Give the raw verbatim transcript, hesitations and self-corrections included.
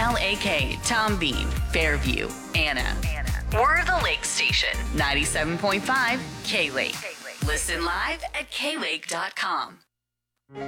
L A K, Tom Bean, Fairview, Anna. We're the Lake Station, ninety-seven point five K-Lake. Listen live at K lake dot com.